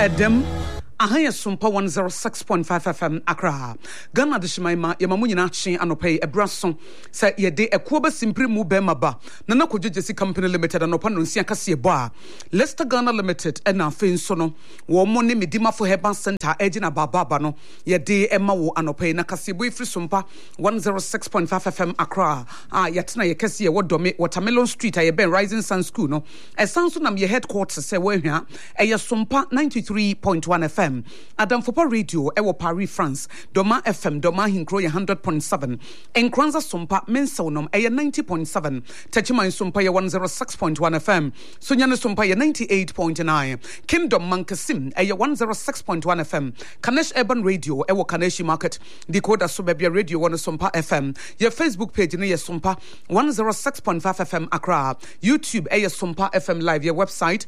Edem Ahaya Sumpa 106.5 FM Accra. Ghana de Shimaima, Yamamunina Chin Anope, a brasson, say ye de a Quaba Simpri Mubemaba, Nana Kujesi Company Limited, and Opanuncia Cassia Bar, Leicester Ghana Limited, and now Fin Sono, Womoni Medima for Heban Center, Edina Bababano, ye de Emma Anope, Nakasibu Frisumpa 106.5 FM Accra. Yatina Yakasia, what Dome, Watermelon Street, I ben Rising Sun School, no, as Sansunam, your headquarters, say, where here, a Sumpa 93.1 FM. Adam Fopa Radio, Ewo Paris, France, Doma FM, Doma Hinkro 100.7, Enkranza Sumpa, Mensonum, 90.7, Tachima Sumpa 106.1 FM, Sunyana Sumpa 98.9, Kingdom Mankasim, 106.1 FM, Kanesh Urban Radio, Ewo Kaneshi Market, Decoder Subebia Radio, 1 Sumpa FM, your Facebook page, Neya Sumpa 106.5 FM Accra, YouTube, Sumpa FM Live, your website,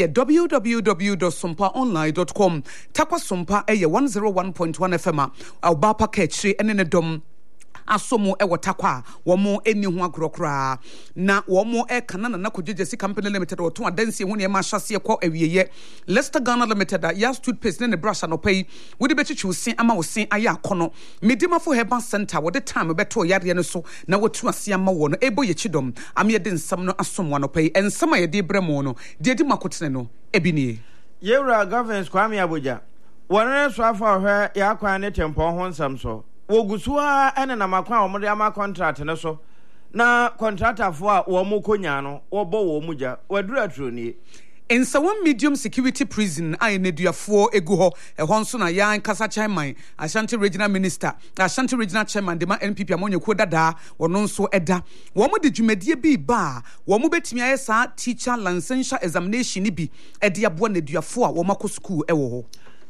www.sumpaonline.com. Takwa Sumpa 101.1 FM Albapa Ketri ene dom asomo ewo takwa womo eni ho agrokra na womo e kanana na kujesi company limited oto adansi hu ne ma hyase ekọ awieye Leicester Ghana Limited ya toothpaste ne brush anopai we de bechichu sin ama wo sin aya akono medima for herbal center wo de time beto yare no so na watu ase ama wo no ebo ye chidom ame de nsam no asom anopai ensam ye de bremo no de di makotene no ebinie Yewra governance Kwame Abuja. One so after her ya kwane tempo ho nsam so. Wogusuwa ene na makwa omode ama contract ne so. Na contractor fo a wo mu konya no wo bo wo muja. Waduru atroni. In some medium security prison, I nedia for eguho, a Honsona Yan Kasa Chairman, Ashanti Regional Minister, Ashanti Regional Chairman, the NPP Amonyo Kodada, or non so edda. Womo did you media be bar? Womo bet me asa teacher licensure examination be edia bone nedia for Womako school ewo.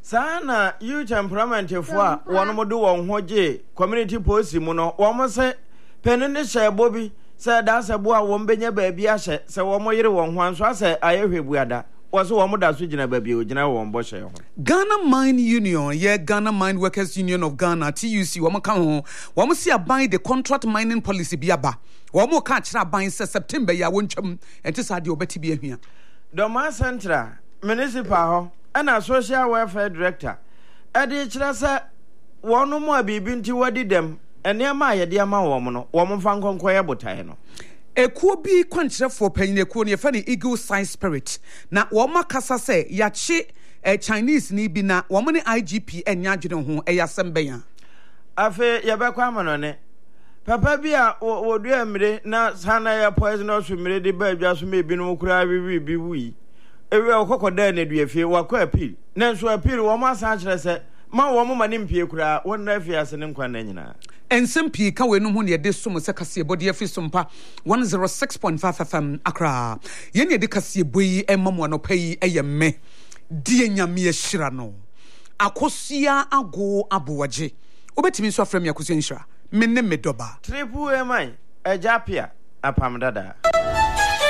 Sana youth employment for one mo do on hoje community policy muno, womo say penene share Bobby. Said that's a boy won't be near baby ashe, so one more year one so I say I have weada. Was one more that's regional baby, general one bush. Ghana Mine Union, Ghana Mine Workers Union of Ghana, TUC, Wamaka, Wamusia buy the contract mining policy biaba. Wamo catch that buying September, ya won't chum, and to sad your Betty be here. Doma Centra, Municipal, and a social welfare director. Eddie Chassa, one no more be been to what did them. And near my dear woman found conquer botano. A could be quencher for paying a corny funny eagle size spirit. Now, Wama Casa say, Yachi, a Chinese nibina, woman IGP and Yajino home, a Yasambeya. Afe Yabaquaman on it. Papa Bia or dear me, now Sana poisonous with me, the baby just may be no cry, be we. A real crocodile, if you were quite appeal. Nancy appeal, Wama Sanchez said, my woman in Piacra, one nephew as an inquanina. And some people we no money this summer sekasi body efi sumpa 106.5 FM Accra. Yenye de kasi boyi emamo no pay eyeme. Die nyame ehira no. Akosia ago abowaje. Obetimi so afrem yakosia nhira. Menne medoba. Triple am I? A japia apam dada.